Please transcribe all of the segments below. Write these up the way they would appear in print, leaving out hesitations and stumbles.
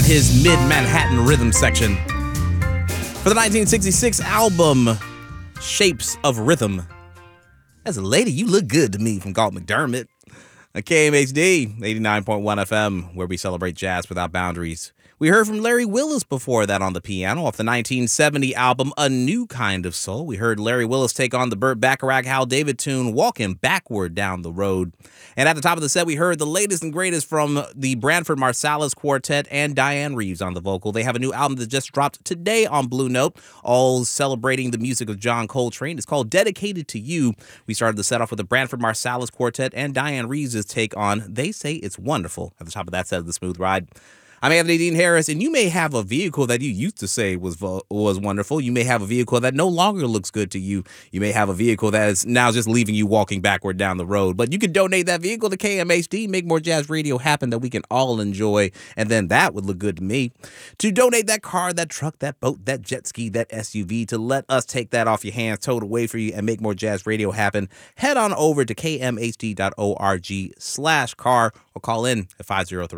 his mid-Manhattan rhythm section. For the 1966 album, Shapes of Rhythm. As a lady, you look good to me, from Galt McDermott. On KMHD, 89.1 FM, where we celebrate jazz without boundaries. We heard from Larry Willis before that on the piano off the 1970 album A New Kind of Soul. We heard Larry Willis take on the Burt Bacharach Hal David tune Walking Backward Down the Road. And at the top of the set, we heard the latest and greatest from the Branford Marsalis Quartet and Diane Reeves on the vocal. They have a new album that just dropped today on Blue Note, all celebrating the music of John Coltrane. It's called Dedicated to You. We started the set off with the Branford Marsalis Quartet and Diane Reeves' take on They Say It's Wonderful at the top of that set of the Smooth Ride. I'm Anthony Dean Harris, and you may have a vehicle that you used to say was wonderful. You may have a vehicle that no longer looks good to you. You may have a vehicle that is now just leaving you walking backward down the road. But you can donate that vehicle to KMHD, make more jazz radio happen that we can all enjoy, and then that would look good to me. To donate that car, that truck, that boat, that jet ski, that SUV, to let us take that off your hands, tow it away for you, and make more jazz radio happen, head on over to kmhd.org/car or call in at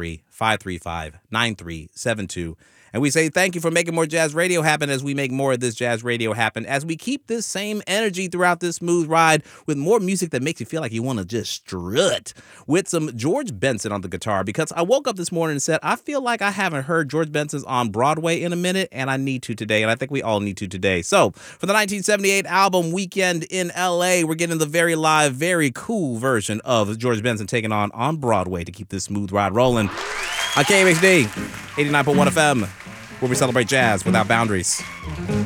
503-535-9372. And we say thank you for making more jazz radio happen as we make more of this jazz radio happen, as we keep this same energy throughout this smooth ride with more music that makes you feel like you want to just strut, with some George Benson on the guitar, because I woke up this morning and said, I feel like I haven't heard George Benson's on Broadway in a minute, and I need to today, and I think we all need to today. So for the 1978 album Weekend in L.A., we're getting the very live, very cool version of George Benson taken on Broadway to keep this smooth ride rolling. On KMHD, 89.1 FM, where we celebrate jazz without boundaries.